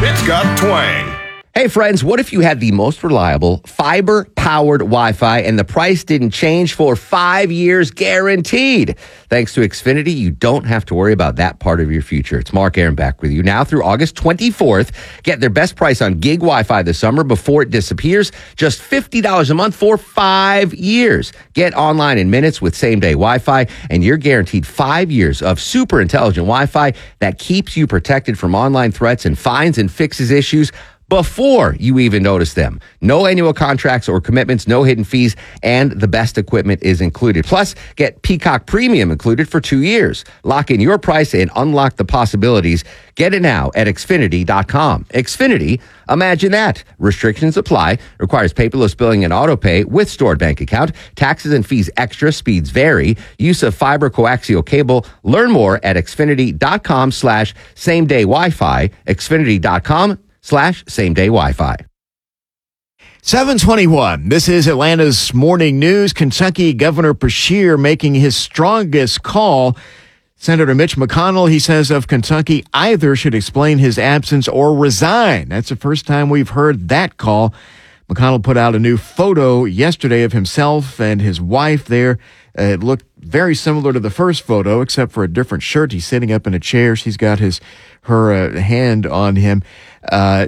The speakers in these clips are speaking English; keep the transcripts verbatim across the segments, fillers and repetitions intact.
It's got twang. Hey friends, what if you had the most reliable fiber-powered Wi-Fi and the price didn't change for five years guaranteed? Thanks to Xfinity, you don't have to worry about that part of your future. It's Mark Aaron back with you now through August twenty-fourth. Get their best price on gig Wi-Fi this summer before it disappears. Just fifty dollars a month for five years. Get online in minutes with same-day Wi-Fi, and you're guaranteed five years of super intelligent Wi-Fi that keeps you protected from online threats and finds and fixes issues before you even notice them. No annual contracts or commitments, no hidden fees, and the best equipment is included. Plus, get Peacock Premium included for two years. Lock in your price and unlock the possibilities. Get it now at Xfinity dot com. Xfinity, imagine that. Restrictions apply. Requires paperless billing and auto pay with stored bank account. Taxes and fees extra. Speeds vary. Use of fiber coaxial cable. Learn more at Xfinity dot com slash same day Wi-Fi. Xfinity dot com slash same day Wi-Fi. seven twenty-one. This is Atlanta's Morning News. Kentucky Governor Beshear making his strongest call. Senator Mitch McConnell, he says, of Kentucky, either should explain his absence or resign. That's the first time we've heard that call. McConnell put out a new photo yesterday of himself and his wife there. Uh, it looked very similar to the first photo, except for a different shirt. He's sitting up in a chair. She's got his her uh, hand on him. Uh,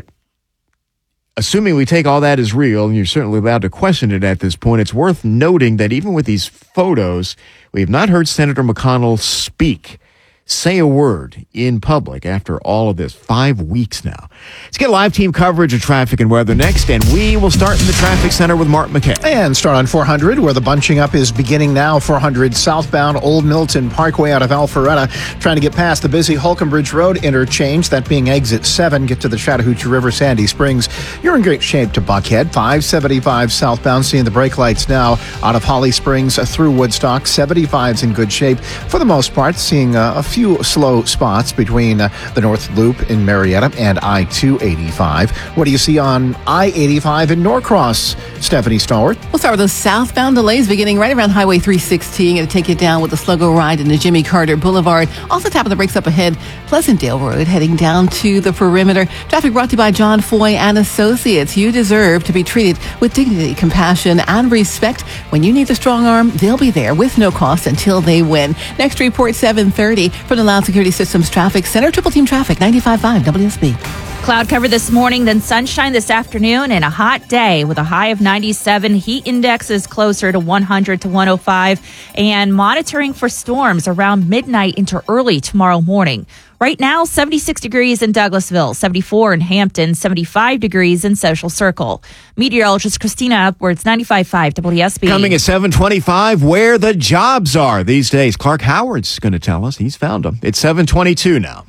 assuming we take all that as real, and you're certainly allowed to question it at this point, it's worth noting that even with these photos, we have not heard Senator McConnell speak, say a word in public after all of this. Five weeks now. Let's get live team coverage of traffic and weather next, and we will start in the traffic center with Mark McKay. And start on four hundred, where the bunching up is beginning now. four hundred southbound Old Milton Parkway out of Alpharetta, trying to get past the busy Holcomb Bridge Road interchange, that being exit seven, get to the Chattahoochee River, Sandy Springs. You're in great shape to Buckhead. five seventy-five southbound, seeing the brake lights now out of Holly Springs through Woodstock. seventy-five's in good shape for the most part, seeing uh, a few slow spots between uh, the North Loop in Marietta and I two eighty-five. What do you see on I eighty-five in Norcross? Stephanie Stallworth. We'll start with those southbound delays beginning right around Highway three sixteen. Going to take you down with the slow-go ride into Jimmy Carter Boulevard. Also tapping the brakes up ahead, Pleasantdale Road heading down to the perimeter. Traffic brought to you by John Foy and Associates. You deserve to be treated with dignity, compassion, and respect. When you need the strong arm, they'll be there with no cost until they win. Next report, seven thirty from the Loud Security Systems Traffic Center. Triple Team Traffic, ninety-five point five W S B. Cloud cover this morning, then sunshine this afternoon, and a hot day with a high of ninety-seven. Heat index is closer to one hundred to one oh five, and monitoring for storms around midnight into early tomorrow morning. Right now, seventy-six degrees in Douglasville, seventy-four in Hampton, seventy-five degrees in Social Circle. Meteorologist Christina Upwards, ninety-five point five W S B. Coming at seven twenty-five, where the jobs are these days. Clark Howard's going to tell us. He's found them. It's seven twenty-two now.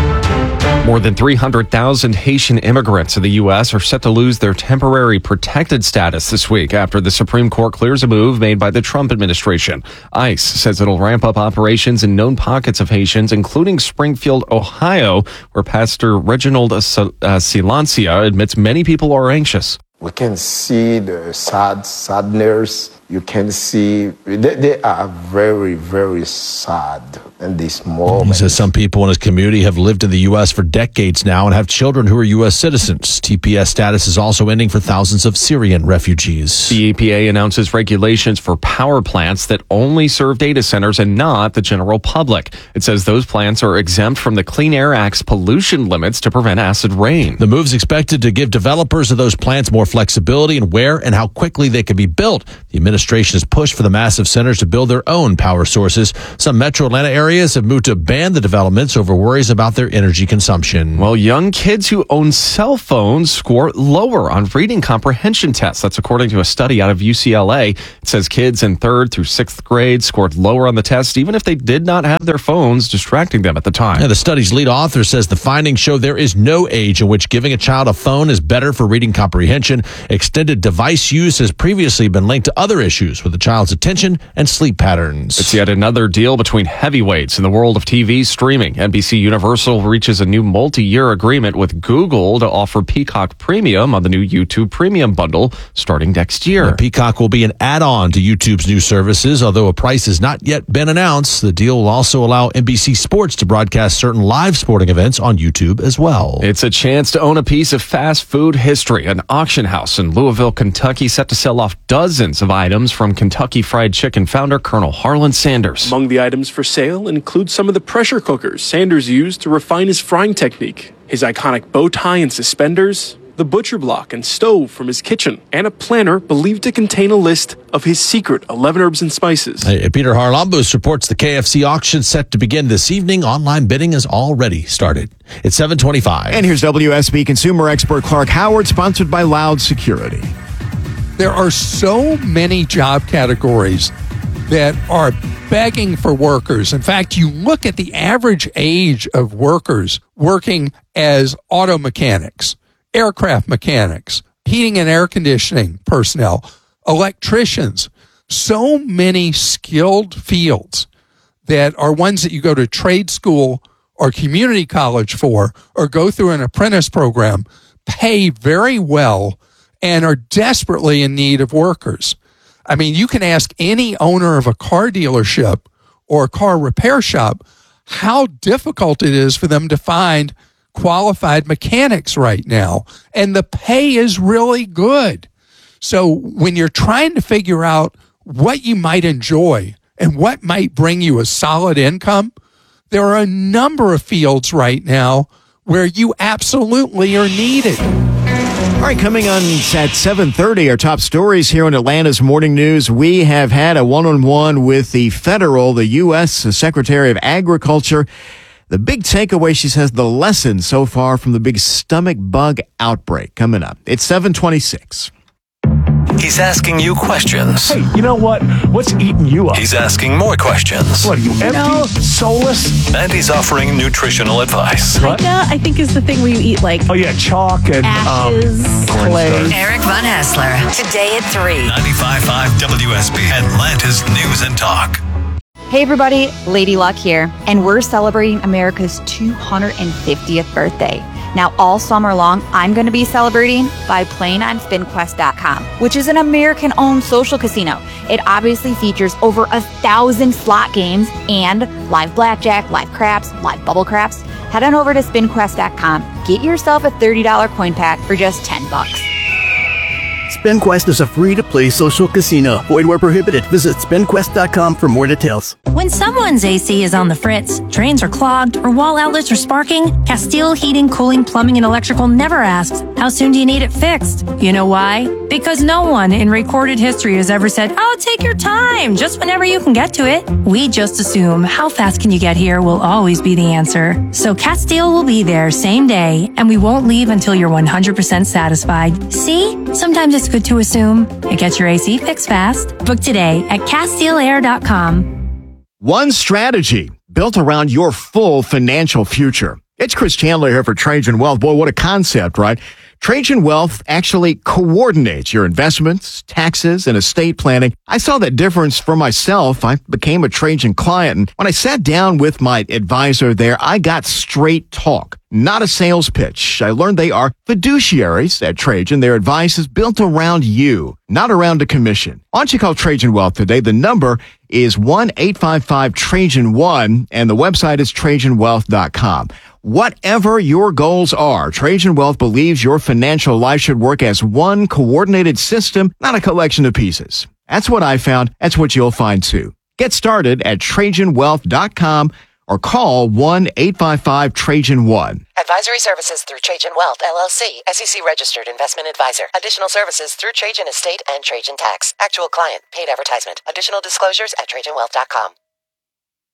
More than three hundred thousand Haitian immigrants in the U S are set to lose their temporary protected status this week after the Supreme Court clears a move made by the Trump administration. ICE says it'll ramp up operations in known pockets of Haitians, including Springfield, Ohio, where Pastor Reginald uh, Silancia admits many people are anxious. We can see the sad sadness. You can see they, they are very, very sad in this moment. He says some people in his community have lived in the U S for decades now and have children who are U S citizens. T P S status is also ending for thousands of Syrian refugees. The E P A announces regulations for power plants that only serve data centers and not the general public. It says those plants are exempt from the Clean Air Act's pollution limits to prevent acid rain. The move is expected to give developers of those plants more flexibility in where and how quickly they can be built. The administration has pushed for the massive centers to build their own power sources. Some metro Atlanta areas have moved to ban the developments over worries about their energy consumption. Well, young kids who own cell phones score lower on reading comprehension tests. That's according to a study out of U C L A. It says kids in third through sixth grade scored lower on the test, even if they did not have their phones distracting them at the time. Yeah, the study's lead author says the findings show there is no age in which giving a child a phone is better for reading comprehension. Extended device use has previously been linked to other issues with the child's attention and sleep patterns. It's yet another deal between heavyweights in the world of T V streaming. N B C Universal reaches a new multi-year agreement with Google to offer Peacock Premium on the new YouTube Premium bundle starting next year. The Peacock will be an add-on to YouTube's new services, although a price has not yet been announced. The deal will also allow N B C Sports to broadcast certain live sporting events on YouTube as well. It's a chance to own a piece of fast food history. An auction house in Louisville, Kentucky, set to sell off dozens of items from Kentucky Fried Chicken founder Colonel Harlan Sanders. Among the items for sale include some of the pressure cookers Sanders used to refine his frying technique, his iconic bow tie and suspenders, the butcher block and stove from his kitchen, and a planner believed to contain a list of his secret eleven herbs and spices. Hey, Peter Harlambus reports the K F C auction set to begin this evening. Online bidding has already started. It's seven twenty-five. And here's W S B consumer expert Clark Howard, sponsored by Loud Security. There are so many job categories that are begging for workers. In fact, you look at the average age of workers working as auto mechanics, aircraft mechanics, heating and air conditioning personnel, electricians, so many skilled fields that are ones that you go to trade school or community college for or go through an apprentice program, pay very well and are desperately in need of workers. I mean, you can ask any owner of a car dealership or a car repair shop how difficult it is for them to find qualified mechanics right now, and the pay is really good. So when you're trying to figure out what you might enjoy and what might bring you a solid income, there are a number of fields right now where you absolutely are needed. All right, coming on at seven thirty, our top stories here on Atlanta's Morning News. We have had a one-on-one with the federal, the U S Secretary of Agriculture. The big takeaway, she says, the lesson so far from the big stomach bug outbreak. Coming up, it's seven twenty-six. He's asking you questions. Hey, you know what? What's eating you up? He's asking more questions. What are you, empty? No. Soulless? And he's offering nutritional advice. Pica, I think, is the thing where you eat like... Oh, yeah, chalk and... ashes, um, clay. Eric Von Hassler, today at three. ninety-five point five W S B, Atlanta's News and Talk. Hey everybody, Lady Luck here, and we're celebrating America's two hundred fiftieth birthday. Now all summer long, I'm going to be celebrating by playing on spin quest dot com, which is an American-owned social casino. It obviously features over a thousand slot games and live blackjack, live craps, live bubble craps. Head on over to spin quest dot com, get yourself a thirty dollars coin pack for just ten bucks. SpinQuest is a free-to-play social casino. Void where prohibited. Visit spin quest dot com for more details. When someone's A C is on the fritz, drains are clogged, or wall outlets are sparking, Castile Heating, Cooling, Plumbing, and Electrical never asks, how soon do you need it fixed? You know why? Because no one in recorded history has ever said, oh, take your time, just whenever you can get to it. We just assume how fast can you get here will always be the answer. So Castile will be there same day, and we won't leave until you're one hundred percent satisfied. See? Sometimes it's good to assume. It gets your A C fixed fast. Book today at Castile Air dot com. One strategy built around your full financial future. It's Chris Chandler here for Trajan Wealth. Boy, what a concept, right? Trajan Wealth actually coordinates your investments, taxes, and estate planning. I saw that difference for myself. I became a Trajan client, and when I sat down with my advisor there, I got straight talk, not a sales pitch. I learned they are fiduciaries at Trajan. Their advice is built around you, not around a commission. Why don't you call Trajan Wealth today? The number is one eight five five Trajan one, and the website is trajan wealth dot com. Whatever your goals are, Trajan Wealth believes your financial life should work as one coordinated system, not a collection of pieces. That's what I found. That's what you'll find too. Get started at trajan wealth dot com or call one eight five five Trajan one. Advisory services through Trajan Wealth, L L C, S E C registered investment advisor. Additional services through Trajan Estate and Trajan Tax. Actual client, paid advertisement. Additional disclosures at trajan wealth dot com.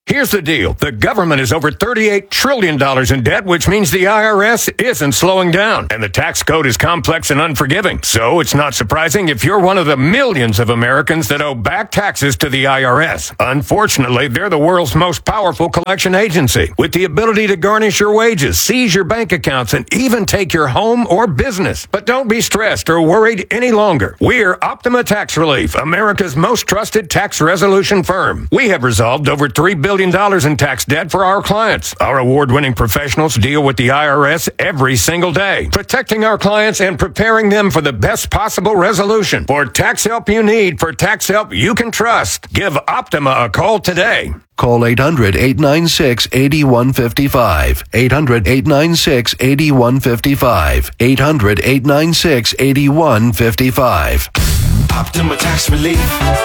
Here's the deal. The government is over thirty-eight trillion dollars in debt, which means the I R S isn't slowing down. And the tax code is complex and unforgiving. So it's not surprising if you're one of the millions of Americans that owe back taxes to the I R S. Unfortunately, they're the world's most powerful collection agency, with the ability to garnish your wages, seize your bank accounts, and even take your home or business. But don't be stressed or worried any longer. We're Optima Tax Relief, America's most trusted tax resolution firm. We have resolved over three billion dollars in tax debt for our clients. Our award-winning professionals deal with the I R S every single day, protecting our clients and preparing them for the best possible resolution. For tax help you need, for tax help you can trust, give Optima a call today. Call eight hundred, eight nine six, eight one five five. eight hundred, eight nine six, eight one five five. eight hundred, eight nine six, eight one five five. Optima Tax Relief.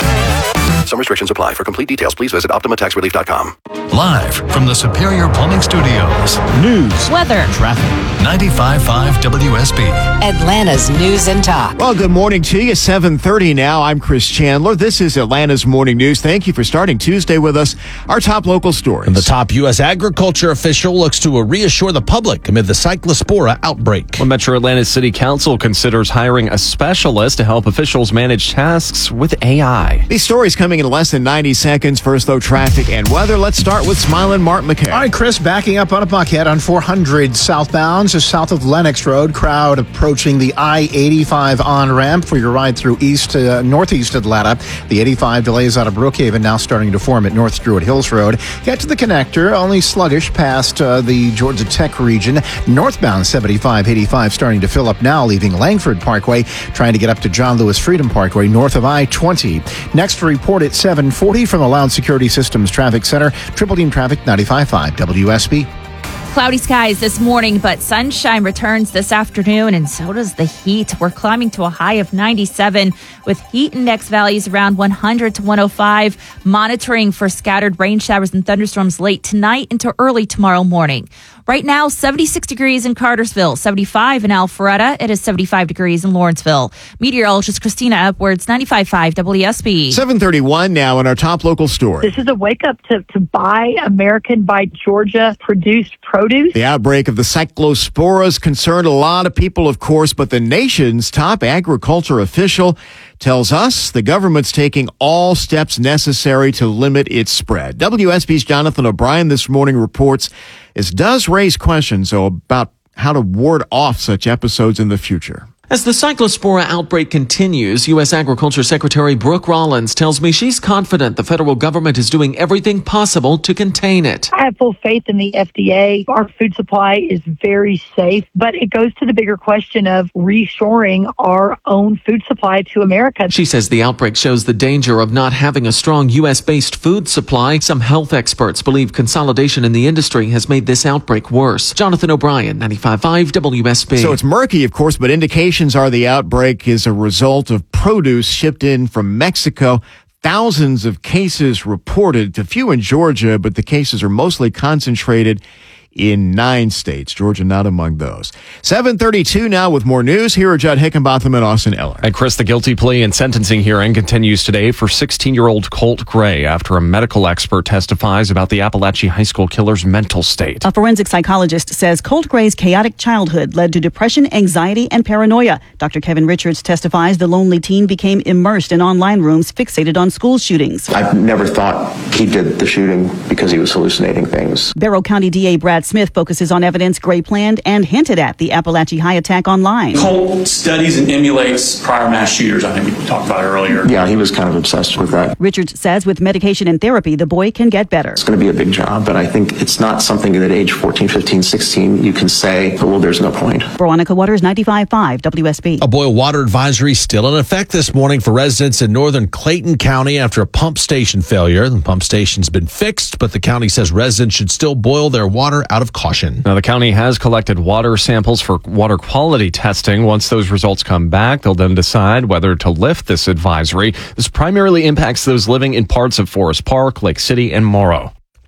Some restrictions apply. For complete details, please visit optima tax relief dot com. Live from the Superior Plumbing Studios. News. Weather. Traffic. ninety-five point five W S B. Atlanta's News and Talk. Well, good morning to you. seven thirty now. I'm Chris Chandler. This is Atlanta's Morning News. Thank you for starting Tuesday with us. Our top local stories. And the top U S agriculture official looks to reassure the public amid the Cyclospora outbreak. Well, Metro Atlanta City Council considers hiring a specialist to help officials manage tasks with A I. These stories coming in less than ninety seconds. First, though, traffic and weather. Let's start with Smiling Mark McKay. All right, Chris, backing up on a Buckhead on four hundred southbound, just south of Lennox Road. Crowd approaching the I eighty-five on-ramp for your ride through east uh, northeast Atlanta. The eighty-five delays out of Brookhaven now starting to form at North Druid Hills Road. Get to the connector, only sluggish past uh, the Georgia Tech region. Northbound seventy-five eighty-five starting to fill up now, leaving Langford Parkway, trying to get up to John Lewis Freedom Parkway north of I twenty. Next report at seven forty from the Loud Security Systems Traffic Center. Triple Team Traffic ninety-five point five W S B. Cloudy skies this morning, but sunshine returns this afternoon, and so does the heat. We're climbing to a high of ninety-seven with heat index values around one hundred to one oh five, monitoring for scattered rain showers and thunderstorms late tonight into early tomorrow morning. Right now, seventy-six degrees in Cartersville, seventy-five in Alpharetta. It is seventy-five degrees in Lawrenceville. Meteorologist Christina Edwards, ninety-five point five W S B. seven thirty-one now in our top local story. This is a wake up to, to buy American, buy Georgia produced produce. The outbreak of the cyclosporas concerned a lot of people, of course, but the nation's top agriculture official tells us the government's taking all steps necessary to limit its spread. W S B's Jonathan O'Brien this morning reports this does raise questions, though, about how to ward off such episodes in the future. As the Cyclospora outbreak continues, U S Agriculture Secretary Brooke Rollins tells me she's confident the federal government is doing everything possible to contain it. I have full faith in the F D A. Our food supply is very safe, but it goes to the bigger question of reshoring our own food supply to America. She says the outbreak shows the danger of not having a strong U S-based food supply. Some health experts believe consolidation in the industry has made this outbreak worse. Jonathan O'Brien, ninety-five point five W S B. So it's murky, of course, but indications are the outbreak is a result of produce shipped in from Mexico. Thousands of cases reported, a few in Georgia, but the cases are mostly concentrated in nine states. Georgia not among those. seven thirty-two now with more news. Here are Judd Hickenbotham and Austin Eller. And Chris, the guilty plea and sentencing hearing continues today for sixteen-year-old Colt Gray after a medical expert testifies about the Appalachia High School killer's mental state. A forensic psychologist says Colt Gray's chaotic childhood led to depression, anxiety, and paranoia. Doctor Kevin Richards testifies the lonely teen became immersed in online rooms fixated on school shootings. I've never thought he did the shooting because he was hallucinating things. Barrow County D A Brad Smith focuses on evidence Gray planned and hinted at the Appalachia High attack online. Colt studies and emulates prior mass shooters. I think we talked about it earlier. Yeah, he was kind of obsessed with that. Richards says with medication and therapy, the boy can get better. It's going to be a big job, but I think it's not something that at age fourteen, fifteen, sixteen you can say, well, there's no point. Veronica Waters, ninety-five point five W S B. A boil water advisory still in effect this morning for residents in northern Clayton County after a pump station failure. The pump station's been fixed, but the county says residents should still boil their water out of caution. Now, the county has collected water samples for water quality testing. Once those results come back, they'll then decide whether to lift this advisory. This primarily impacts those living in parts of Forest Park, Lake City, and Morrow.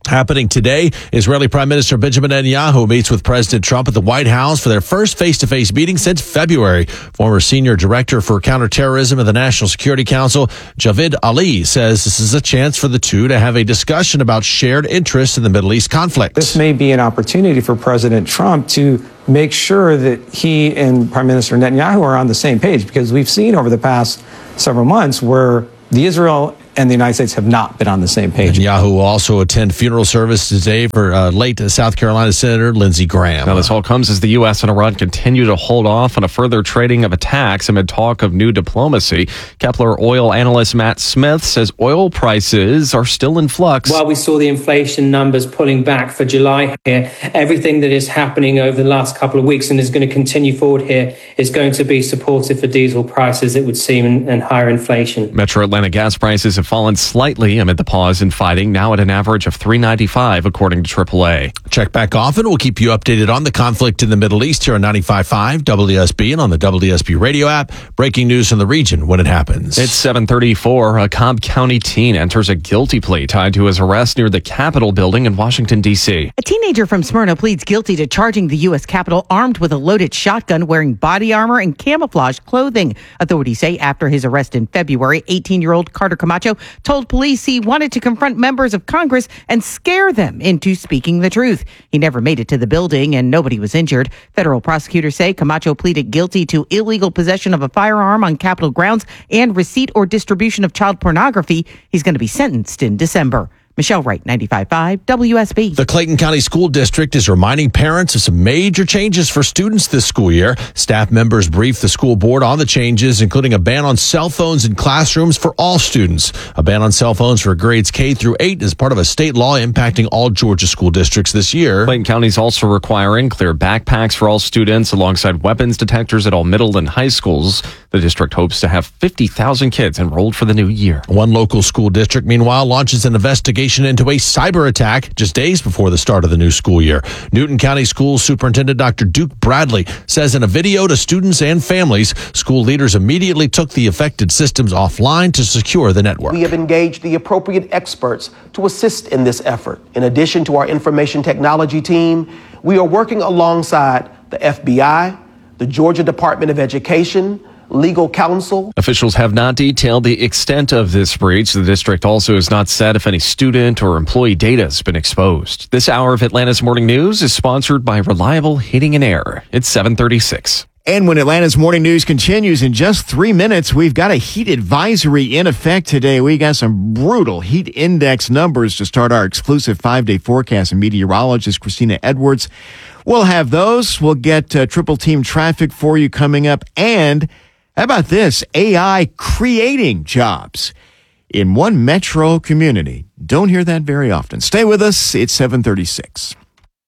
Happening today, Israeli Prime Minister Benjamin Netanyahu meets with President Trump at the White House for their first face-to-face meeting since February. Former Senior Director for Counterterrorism of the National Security Council, Javid Ali, says this is a chance for the two to have a discussion about shared interests in the Middle East conflict. This may be an opportunity for President Trump to make sure that he and Prime Minister Netanyahu are on the same page, because we've seen over the past several months where the Israel and the United States have not been on the same page. Netanyahu will also attend funeral service today for uh, late South Carolina Senator Lindsey Graham. Now, this all comes as the U S and Iran continue to hold off on a further trading of attacks amid talk of new diplomacy. Kepler oil analyst Matt Smith says oil prices are still in flux. While we saw the inflation numbers pulling back for July here, everything that is happening over the last couple of weeks and is going to continue forward here is going to be supportive for diesel prices, it would seem, and, and higher inflation. Metro Atlanta gas prices have fallen slightly amid the pause in fighting, now at an average of three ninety-five, according to triple A. Check back often. We'll keep you updated on the conflict in the Middle East here on ninety-five point five W S B and on the W S B radio app. Breaking news from the region when it happens. It's seven thirty-four. A Cobb County teen enters a guilty plea tied to his arrest near the Capitol building in Washington, D C. A teenager from Smyrna pleads guilty to charging the U S Capitol armed with a loaded shotgun, wearing body armor and camouflage clothing. Authorities say after his arrest in February, eighteen-year-old Carter Camacho told police he wanted to confront members of Congress and scare them into speaking the truth. He never made it to the building and nobody was injured. Federal prosecutors say Camacho pleaded guilty to illegal possession of a firearm on Capitol grounds and receipt or distribution of child pornography. He's going to be sentenced in December. Michelle Wright, ninety-five point five W S B. The Clayton County School District is reminding parents of some major changes for students this school year. Staff members briefed the school board on the changes, including a ban on cell phones in classrooms for all students. A ban on cell phones for grades K through eight is part of a state law impacting all Georgia school districts this year. Clayton County is also requiring clear backpacks for all students alongside weapons detectors at all middle and high schools. The district hopes to have fifty thousand kids enrolled for the new year. One local school district, meanwhile, launches an investigation into a cyber attack just days before the start of the new school year. Newton County School Superintendent Doctor Duke Bradley says in a video to students and families, school leaders immediately took the affected systems offline to secure the network. We have engaged the appropriate experts to assist in this effort. In addition to our information technology team, we are working alongside the F B I, the Georgia Department of Education, legal counsel. Officials have not detailed the extent of this breach. The district also has not said if any student or employee data has been exposed. This hour of Atlanta's Morning News is sponsored by Reliable Heating and Air. It's seven thirty-six. And when Atlanta's Morning News continues in just three minutes, we've got a heat advisory in effect today. We got some brutal heat index numbers to start our exclusive five-day forecast. And meteorologist Christina Edwards will have those. We'll get uh, triple team traffic for you coming up. And how about this? A I creating jobs in one metro community. Don't hear that very often. Stay with us. It's seven thirty-six.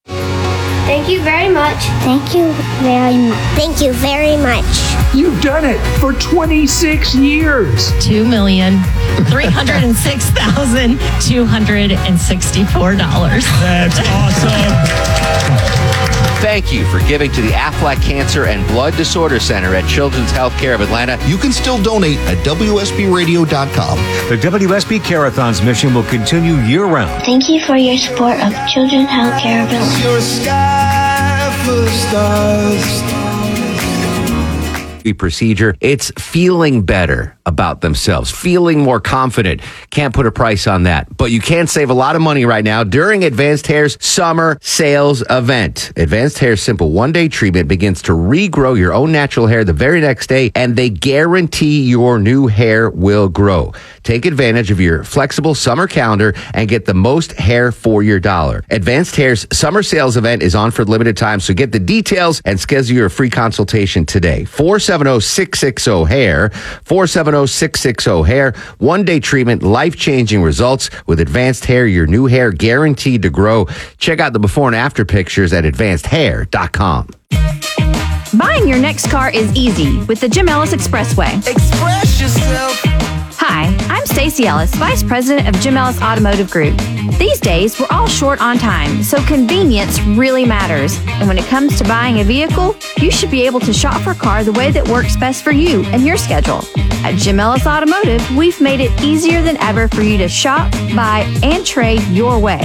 Thank you very much. Thank you very much. Thank you very much. You've done it for twenty-six years. Two million three hundred six thousand two hundred sixty-four dollars. That's awesome. Thank you for giving to the Aflac Cancer and Blood Disorder Center at Children's Healthcare of Atlanta. You can still donate at W S B radio dot com. The W S B Care-a-thon's mission will continue year-round. Thank you for your support of Children's Healthcare of Atlanta. Your sky full of stars. Procedure. It's feeling better about themselves, feeling more confident. Can't put a price on that, but you can save a lot of money right now during Advanced Hair's summer sales event. Advanced Hair's simple one-day treatment begins to regrow your own natural hair the very next day, and they guarantee your new hair will grow. Take advantage of your flexible summer calendar and get the most hair for your dollar. Advanced Hair's summer sales event is on for limited time, so get the details and schedule your free consultation today. four seven zero, six six zero, hair, four seven zero, six six zero, hair. One-day treatment, life-changing results with Advanced Hair, your new hair guaranteed to grow. Check out the before and after pictures at advanced hair dot com. Buying your next car is easy with the Jim Ellis Expressway. Express yourself. Hi, I'm Stacey Ellis, Vice President of Jim Ellis Automotive Group. These days, we're all short on time, so convenience really matters. And when it comes to buying a vehicle, you should be able to shop for a car the way that works best for you and your schedule. At Jim Ellis Automotive, we've made it easier than ever for you to shop, buy, and trade your way.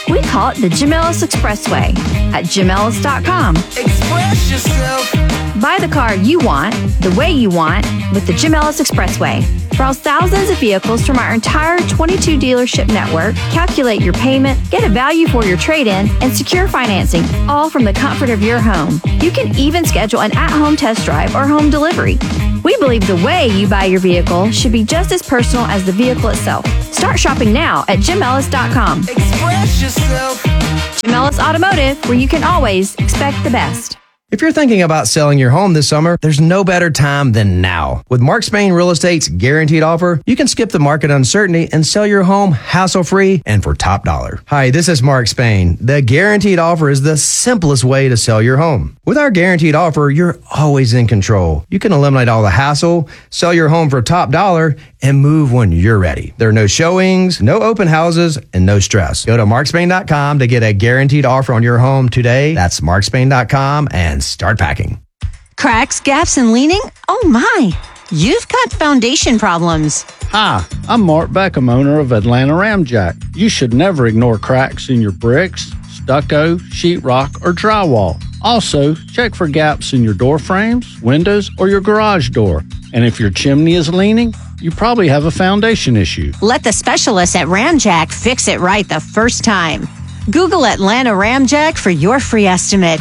We call it the Jim Ellis Expressway at jim ellis dot com. Express yourself. Buy the car you want, the way you want, with the Jim Ellis Expressway. Browse thousands of vehicles from our entire twenty-two dealership network, calculate your payment, get a value for your trade-in, and secure financing, all from the comfort of your home. You can even schedule an at-home test drive or home delivery. We believe the way you buy your vehicle should be just as personal as the vehicle itself. Start shopping now at jim ellis dot com. Express yourself. Jim Ellis Automotive, where you can always expect the best. If you're thinking about selling your home this summer, there's no better time than now. With Mark Spain Real Estate's guaranteed offer, you can skip the market uncertainty and sell your home hassle-free and for top dollar. Hi, this is Mark Spain. The guaranteed offer is the simplest way to sell your home. With our guaranteed offer, you're always in control. You can eliminate all the hassle, sell your home for top dollar, and move when you're ready. There are no showings, no open houses, and no stress. Go to mark spain dot com to get a guaranteed offer on your home today. That's mark spain dot com and start packing. Cracks, gaps, and leaning? Oh my, you've got foundation problems. Hi, I'm Mark Beckham, owner of Atlanta Ramjack. You should never ignore cracks in your bricks, stucco, sheetrock, or drywall. Also, check for gaps in your door frames, windows, or your garage door. And if your chimney is leaning, you probably have a foundation issue. Let the specialists at Ramjack fix it right the first time. Google Atlanta Ramjack for your free estimate.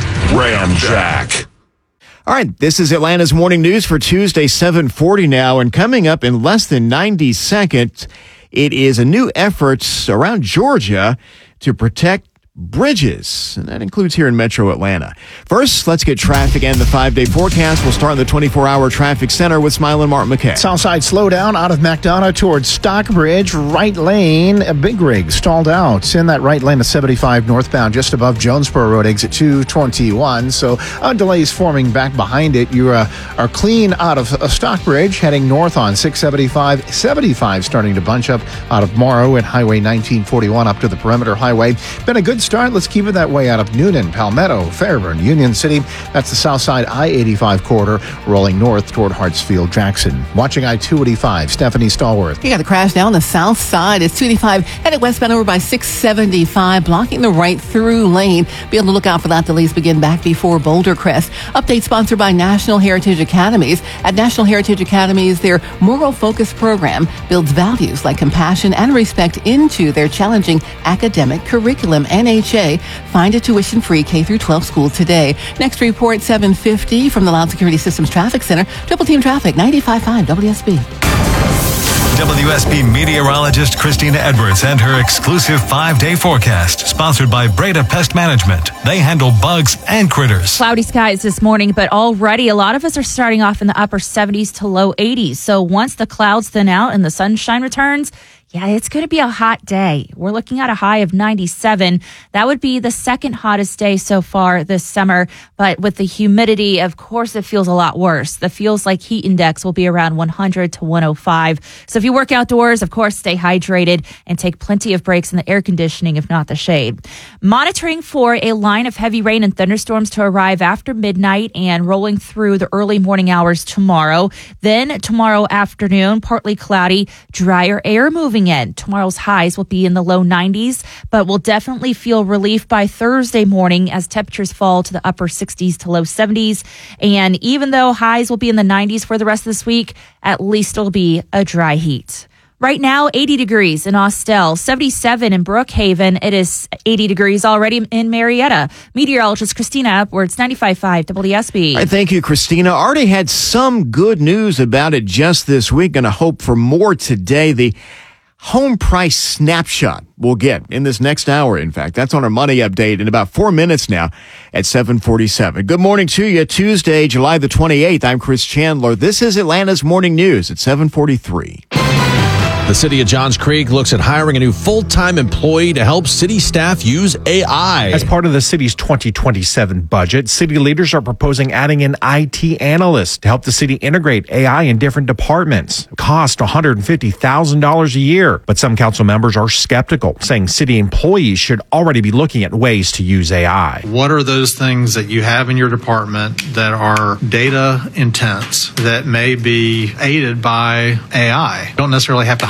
Ramjack. All right, this is Atlanta's Morning News for Tuesday, seven forty now, and coming up in less than ninety seconds, it is a new effort around Georgia to protect bridges, and that includes here in Metro Atlanta. First, let's get traffic and the five-day forecast. We'll start in the twenty-four hour traffic center with Smilin' Martin McKay. Southside slowdown out of McDonough towards Stockbridge. Right lane, a big rig stalled out in that right lane of seventy-five northbound just above Jonesboro Road, exit two twenty-one. So uh, delays forming back behind it. You uh, are clean out of uh, Stockbridge, heading north on six seventy-five. seventy-five starting to bunch up out of Morrow and Highway nineteen forty-one up to the Perimeter Highway. Been a good start. Let's keep it that way out of Noonan, Palmetto, Fairburn, Union City. That's the Southside I eighty-five corridor rolling north toward Hartsfield, Jackson. Watching I two eighty-five, Stephanie Stallworth. You got the crash now on the south side. It's two eighty-five headed westbound over by six seventy-five, blocking the right through lane. Be able to look out for that. Delays begin back before Boulder Crest. Update sponsored by National Heritage Academies. At National Heritage Academies, their moral focus program builds values like compassion and respect into their challenging academic curriculum. N H A. Find a tuition-free K through twelve school today. Next report, seven fifty from the Loud Security Systems Traffic Center. Triple Team Traffic, ninety-five point five W S B. W S B meteorologist Christina Edwards and her exclusive five-day forecast, sponsored by Breda Pest Management. They handle bugs and critters. Cloudy skies this morning, but already a lot of us are starting off in the upper seventies to low eighties. So once the clouds thin out and the sunshine returns, yeah, it's going to be a hot day. We're looking at a high of ninety-seven. That would be the second hottest day so far this summer. But with the humidity, of course, it feels a lot worse. The feels like heat index will be around one hundred to one oh five. So if you work outdoors, of course, stay hydrated and take plenty of breaks in the air conditioning, if not the shade. Monitoring for a line of heavy rain and thunderstorms to arrive after midnight and rolling through the early morning hours tomorrow. Then tomorrow afternoon, partly cloudy, drier air moving in. Tomorrow's highs will be in the low nineties, but we'll definitely feel relief by Thursday morning as temperatures fall to the upper sixties to low seventies. And even though highs will be in the nineties for the rest of this week, at least it'll be a dry heat. Right now, eighty degrees in Austell, seventy-seven in Brookhaven. It is eighty degrees already in Marietta. Meteorologist Christina Edwards, ninety-five point five W S B. All right, thank you, Christina. Already had some good news about it just this week. Going to hope for more today. The home price snapshot we'll get in this next hour. In fact, that's on our money update in about four minutes now at seven forty-seven. Good morning to you. Tuesday, July the twenty-eighth. I'm Chris Chandler. This is Atlanta's Morning News at seven forty-three. The city of Johns Creek looks at hiring a new full-time employee to help city staff use A I. As part of the city's twenty twenty-seven budget, city leaders are proposing adding an I T analyst to help the city integrate A I in different departments. It costs one hundred fifty thousand dollars a year, but some council members are skeptical, saying city employees should already be looking at ways to use A I. What are those things that you have in your department that are data intense, that may be aided by A I? You don't necessarily have to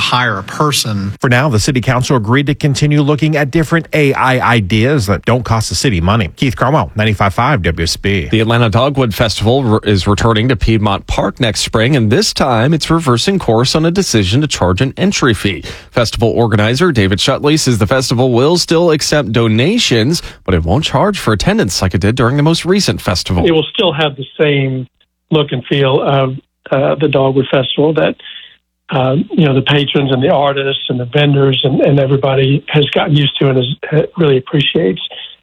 hire a person. For now, the city council agreed to continue looking at different A I ideas that don't cost the city money. Keith Cromwell, ninety-five point five W S B. The Atlanta Dogwood Festival is returning to Piedmont Park next spring, and this time it's reversing course on a decision to charge an entry fee. Festival organizer David Shutley says the festival will still accept donations, but it won't charge for attendance like it did during the most recent festival. It will still have the same look and feel of uh, the Dogwood Festival that uh, you know the patrons and the artists and the vendors and, and everybody has gotten used to and is, uh, really appreciates.